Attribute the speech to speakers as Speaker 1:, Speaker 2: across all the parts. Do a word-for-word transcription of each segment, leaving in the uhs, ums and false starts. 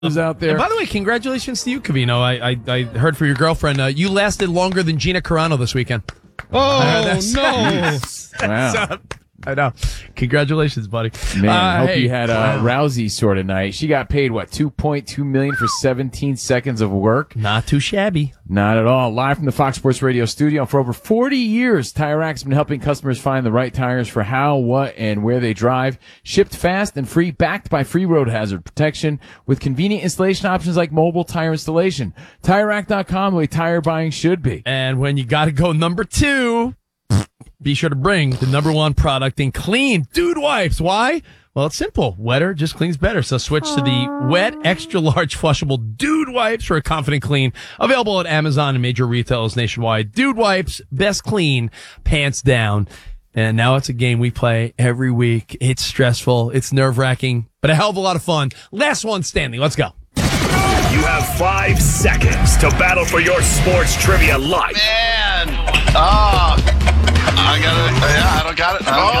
Speaker 1: Who's out there?
Speaker 2: And by the way, congratulations to you, Covino. I I, I heard for your girlfriend, uh, you lasted longer than Gina Carano this weekend.
Speaker 3: Oh,
Speaker 2: uh,
Speaker 3: no.
Speaker 1: Wow.
Speaker 2: I know. Congratulations, buddy.
Speaker 1: Man,
Speaker 2: uh,
Speaker 1: hope
Speaker 2: hey,
Speaker 1: you had a
Speaker 2: wow.
Speaker 1: Rousey sort of night. She got paid, what, two point two million dollars for seventeen seconds of work?
Speaker 2: Not too shabby.
Speaker 1: Not at all. Live from the Fox Sports Radio studio. For over forty years, Tire Rack's been helping customers find the right tires for how, what, and where they drive. Shipped fast and free, backed by free road hazard protection with convenient installation options like mobile tire installation. Tire Rack dot com, the way tire buying should be.
Speaker 2: And when you got to go number two, be sure to bring the number one product in clean dude wipes. Why? Well, it's simple. Wetter just cleans better. So switch to the wet, extra large flushable dude wipes for a confident clean. Available at Amazon and major retailers nationwide. Dude wipes, best clean, pants down. And now it's a game we play every week. It's stressful. It's nerve wracking, but a hell of a lot of fun. Last one standing. Let's go.
Speaker 4: You have five seconds to battle for your sports trivia life.
Speaker 5: Man, oh, I got it. Yeah, I don't got it. I don't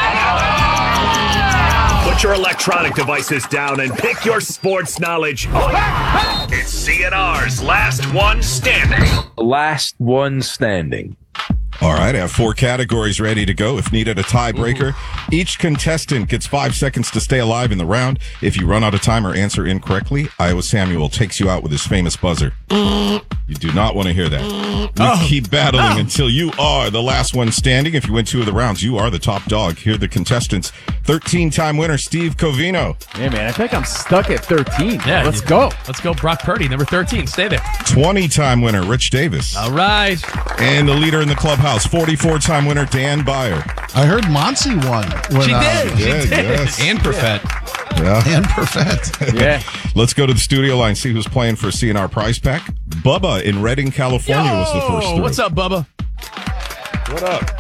Speaker 5: got it.
Speaker 4: Put your electronic devices down and pick your sports knowledge up. It's C N R's Last One Standing.
Speaker 6: Last one standing.
Speaker 3: All right, I have four categories ready to go. If needed, a tiebreaker. Mm-hmm. Each contestant gets five seconds to stay alive in the round. If you run out of time or answer incorrectly, Iowa Samuel takes you out with his famous buzzer. You do not want to hear that. We
Speaker 2: Oh.
Speaker 3: keep battling
Speaker 2: Oh.
Speaker 3: until you are the last one standing. If you win two of the rounds, you are the top dog. Here are the contestants. thirteen-time winner, Steve Covino.
Speaker 1: Yeah, man, I think I'm stuck at thirteen.
Speaker 2: Yeah,
Speaker 1: Let's
Speaker 2: you-
Speaker 1: go.
Speaker 2: Let's go, Brock Purdy, number thirteen. Stay there.
Speaker 3: twenty-time winner, Rich Davis.
Speaker 2: All right.
Speaker 3: And the leader in the clubhouse, forty-four-time winner, Dan Byer.
Speaker 7: I heard Monty won. When,
Speaker 2: She
Speaker 7: uh,
Speaker 2: did. She
Speaker 3: did,
Speaker 2: did.
Speaker 3: yes.
Speaker 2: And Perfett.
Speaker 3: Yeah.
Speaker 7: And Perfett.
Speaker 1: Yeah.
Speaker 3: Let's go to the studio line, see who's playing for C N R prize pack. Bubba in Redding, California was the first through.
Speaker 2: What's up, Bubba?
Speaker 3: What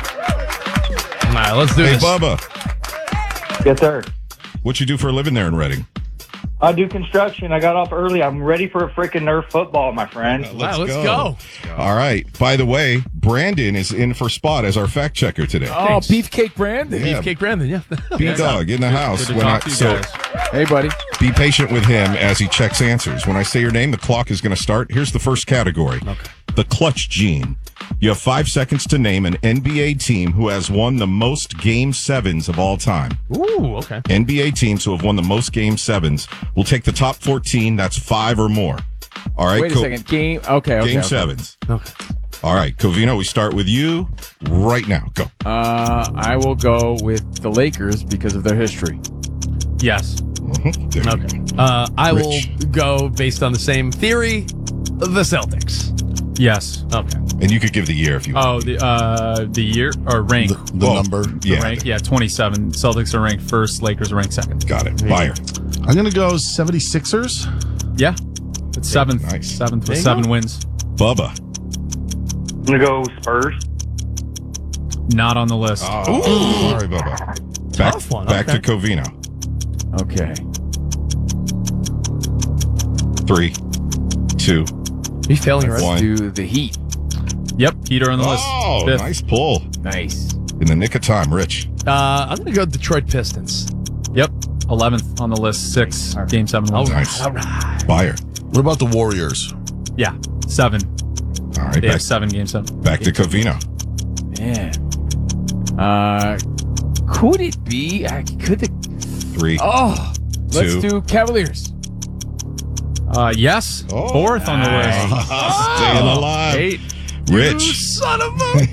Speaker 3: up?
Speaker 2: All right, let's do
Speaker 3: Hey,
Speaker 2: this.
Speaker 3: Bubba.
Speaker 8: Yes, sir.
Speaker 3: What you do for a living there in Redding?
Speaker 8: I do construction. I got off early. I'm ready for a freaking Nerf football, my friend.
Speaker 2: Wow, let's go.
Speaker 3: All right. By the way, Brandon is in for spot as our fact checker today.
Speaker 1: Oh,
Speaker 2: Thanks.
Speaker 1: Beefcake Brandon.
Speaker 3: Yeah.
Speaker 2: Beefcake Brandon, yeah.
Speaker 3: B-Dog in the house.
Speaker 2: Good to
Speaker 3: When I,
Speaker 2: talk to you
Speaker 3: so
Speaker 2: guys.
Speaker 1: Hey, buddy.
Speaker 3: be patient with him as he checks answers. When I say your name, the clock is going to start. Here's the first category.
Speaker 2: Okay.
Speaker 3: The clutch gene. You have five seconds to name an N B A team who has won the most game sevens of all time.
Speaker 2: Ooh, okay.
Speaker 3: N B A teams who have won the most game sevens. We'll take the top fourteen. That's five or more. All right.
Speaker 1: Wait a
Speaker 3: Co-
Speaker 1: second. Game. Okay, okay.
Speaker 3: Game
Speaker 1: okay.
Speaker 3: sevens.
Speaker 2: Okay.
Speaker 3: All right, Covino, we start with you right now. Go.
Speaker 1: Uh, I will go with the Lakers because of their history.
Speaker 2: Yes.
Speaker 3: Mhm. There you
Speaker 2: Okay. Uh, I
Speaker 3: Rich.
Speaker 2: will go based on the same theory, the Celtics.
Speaker 9: Yes.
Speaker 2: Okay.
Speaker 3: go. And you could give the year if you want.
Speaker 9: Oh, the uh, the year or rank.
Speaker 7: The, the
Speaker 3: Well,
Speaker 7: number.
Speaker 3: Yeah,
Speaker 9: Rank, yeah, twenty-seven. Celtics are ranked first. Lakers are ranked second.
Speaker 3: got it. Fire.
Speaker 7: I'm going to go seventy-sixers.
Speaker 9: Yeah, it's seventh.
Speaker 3: Nice.
Speaker 9: Seventh
Speaker 2: There
Speaker 9: with
Speaker 2: you
Speaker 9: seven
Speaker 2: go.
Speaker 9: wins.
Speaker 3: Bubba.
Speaker 8: I'm going to go Spurs.
Speaker 9: Not on the list.
Speaker 3: Oh, sorry, Bubba. Back,
Speaker 2: Tough one,
Speaker 3: back
Speaker 2: okay.
Speaker 3: to Covino.
Speaker 1: Okay.
Speaker 3: Three, two,
Speaker 2: Are you failing
Speaker 1: Let's
Speaker 3: One.
Speaker 1: do the Heat.
Speaker 9: Yep, Heat are on the
Speaker 3: Oh,
Speaker 9: list. Fifth.
Speaker 3: nice pull.
Speaker 1: Nice.
Speaker 3: In the nick of time, Rich.
Speaker 2: Uh, I'm going to go Detroit Pistons.
Speaker 9: Yep, eleventh on the list. Six. Game seven wins.
Speaker 3: Nice.
Speaker 2: All right.
Speaker 3: Fire.
Speaker 7: What about the Warriors?
Speaker 9: Yeah, seven.
Speaker 3: All right,
Speaker 9: They
Speaker 3: back,
Speaker 9: have seven. Game seven.
Speaker 3: back to Covino.
Speaker 1: Man. Uh, could it be? I could the.
Speaker 3: Three.
Speaker 1: Oh, let's
Speaker 3: Two.
Speaker 1: do Cavaliers.
Speaker 9: Uh, yes,
Speaker 3: Oh,
Speaker 9: fourth on the list.
Speaker 3: Staying alive.
Speaker 9: Eight.
Speaker 3: Rich.
Speaker 2: Son of a...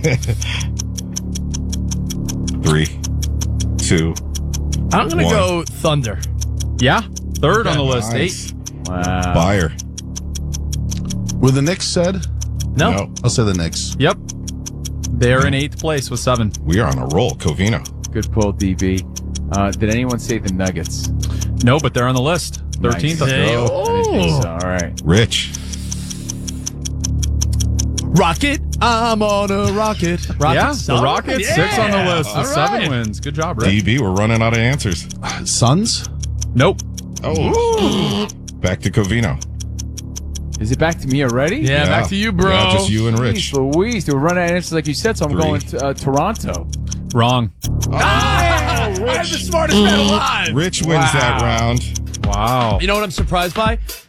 Speaker 3: Three, two.
Speaker 2: I'm going to
Speaker 3: One.
Speaker 2: go Thunder.
Speaker 9: Yeah, third on the list.
Speaker 3: Nice.
Speaker 9: Eight.
Speaker 1: Wow.
Speaker 3: Fire.
Speaker 7: Were the Knicks said?
Speaker 2: No.
Speaker 3: No,
Speaker 7: I'll say the Knicks.
Speaker 9: Yep, they're in eighth place with seven.
Speaker 3: we are on a roll. Covino.
Speaker 1: Good pull, D B. Uh, did anyone say the Nuggets?
Speaker 9: No, but they're on the list. Thirteenth.
Speaker 1: Nice.
Speaker 2: Hey,
Speaker 1: I didn't think
Speaker 2: oh.
Speaker 1: so. All right.
Speaker 3: Rich.
Speaker 2: Rocket. I'm on a rocket. Rocket.
Speaker 9: Yeah, the
Speaker 2: son.
Speaker 9: Rockets,
Speaker 2: Yeah.
Speaker 9: six on the list with
Speaker 2: All
Speaker 9: seven
Speaker 2: right.
Speaker 9: wins. Good job, Rick.
Speaker 3: D B, we're running out of answers.
Speaker 7: Suns?
Speaker 9: Nope.
Speaker 3: Oh. Back to Covino.
Speaker 1: Is it back to me already?
Speaker 2: Yeah, back to you, bro.
Speaker 3: Yeah, just you and Rich.
Speaker 1: Jeez Louise, we're running out of answers like you said, so I'm
Speaker 3: Three.
Speaker 1: going to uh, Toronto.
Speaker 9: Wrong.
Speaker 2: Ah, I'm the smartest man alive.
Speaker 3: Rich wins that round.
Speaker 9: Wow.
Speaker 2: You know what I'm surprised by?